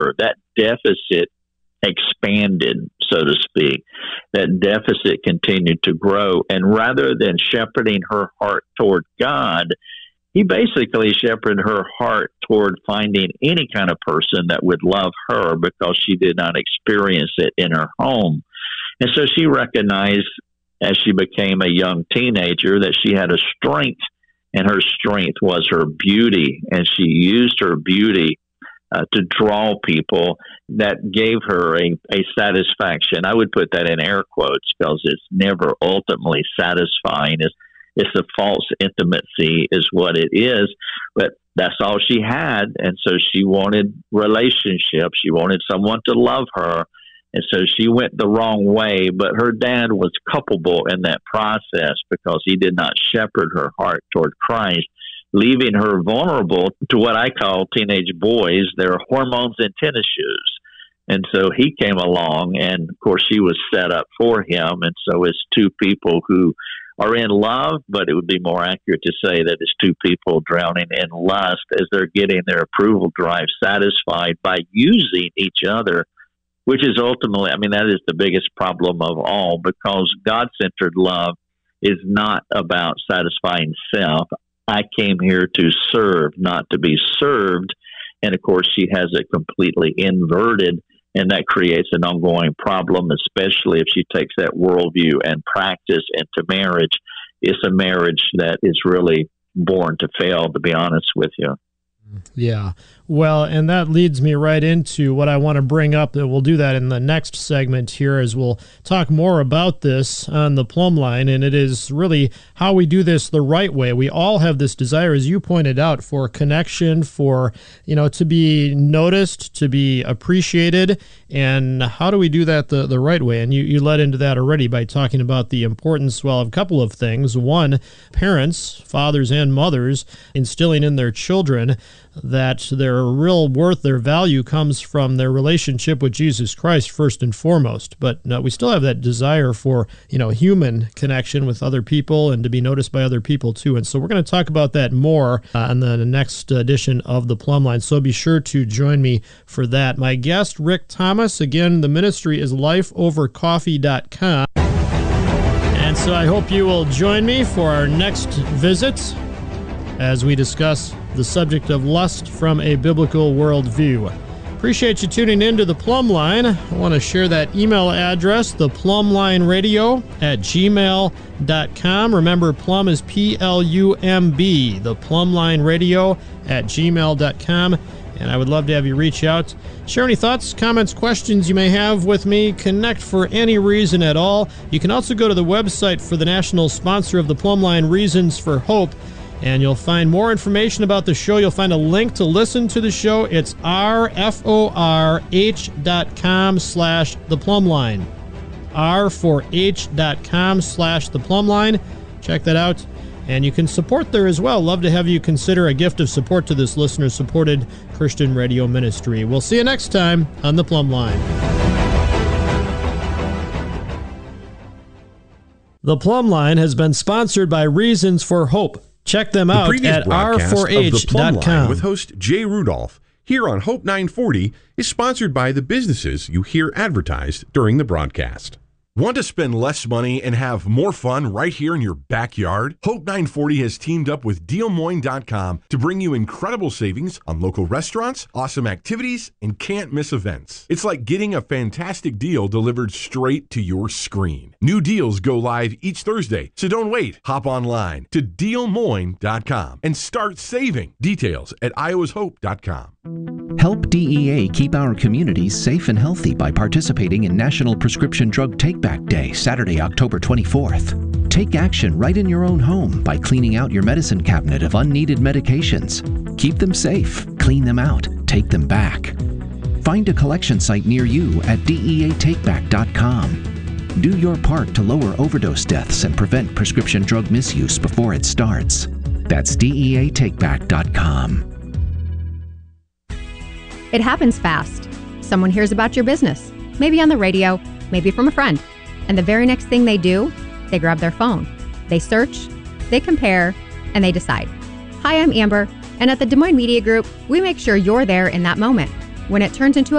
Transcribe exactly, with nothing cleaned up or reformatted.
her. That deficit expanded, so to speak. That deficit continued to grow. And rather than shepherding her heart toward God, he basically shepherded her heart toward finding any kind of person that would love her because she did not experience it in her home. And so she recognized as she became a young teenager that she had a strength, and her strength was her beauty. And she used her beauty uh, to draw people that gave her a, a satisfaction. I would put that in air quotes because it's never ultimately satisfying. It's, it's a false intimacy is what it is, but that's all she had. And so she wanted relationship. She wanted someone to love her. And so she went the wrong way, but her dad was culpable in that process because he did not shepherd her heart toward Christ, leaving her vulnerable to what I call teenage boys, their hormones in tennis shoes. And so he came along, and of course she was set up for him. And so it's two people who are in love, but it would be more accurate to say that it's two people drowning in lust as they're getting their approval drive satisfied by using each other, which is ultimately, I mean, that is the biggest problem of all, because God-centered love is not about satisfying self. I came here to serve, not to be served. And of course, she has it completely inverted, and that creates an ongoing problem, especially if she takes that worldview and practice into marriage. It's a marriage that is really born to fail, to be honest with you. Yeah. Well, and that leads me right into what I want to bring up. That we'll do that in the next segment here, as we'll talk more about this on the plumb line. And it is really how we do this the right way. We all have this desire, as you pointed out, for connection, for, you know, to be noticed, to be appreciated. And how do we do that the, the right way? And you, you led into that already by talking about the importance, well, of a couple of things. One, parents, fathers and mothers, instilling in their children that their real worth, their value comes from their relationship with Jesus Christ first and foremost. But uh, we still have that desire for, you know, human connection with other people and to be noticed by other people too. And so we're going to talk about that more uh, on the next edition of the Plumb Line. So be sure to join me for that. My guest, Rick Thomas. Again, the ministry is life over coffee dot com. And so I hope you will join me for our next visit as we discuss the subject of lust from a biblical worldview. Appreciate you tuning in to the Plumb Line. I want to share that email address, the plumb line radio at gmail dot com. Remember, plum is P L U M B, the plumb line radio at gmail dot com. And I would love to have you reach out, share any thoughts, comments, questions you may have with me, connect for any reason at all. You can also go to the website for the national sponsor of the Plumb Line, Reasons for Hope, and you'll find more information about the show. You'll find a link to listen to the show. It's R F O R H dot com slash the plumb line. R four H dot com slash the plumb line. Check that out. And you can support there as well. Love to have you consider a gift of support to this listener-supported Christian radio ministry. We'll see you next time on the Plumb Line. The Plumb Line has been sponsored by Reasons for Hope. Check them out at R four H dot com. With host Jay Rudolph here on Hope nine forty is sponsored by the businesses you hear advertised during the broadcast. Want to spend less money and have more fun right here in your backyard? Hope nine forty has teamed up with deal moine dot com to bring you incredible savings on local restaurants, awesome activities, and can't miss events. It's like getting a fantastic deal delivered straight to your screen. New deals go live each Thursday, so don't wait. Hop online to deal moine dot com and start saving. Details at iowas hope dot com. Help D E A keep our communities safe and healthy by participating in National Prescription Drug Take-Back Day, Saturday, October twenty-fourth. Take action right in your own home by cleaning out your medicine cabinet of unneeded medications. Keep them safe, clean them out, take them back. Find a collection site near you at D E A take back dot com. Do your part to lower overdose deaths and prevent prescription drug misuse before it starts. That's D E A take back dot com. It happens fast. Someone hears about your business, maybe on the radio, maybe from a friend. And the very next thing they do, they grab their phone. They search, they compare, and they decide. Hi, I'm Amber, and at the Des Moines Media Group, we make sure you're there in that moment. when it turns into a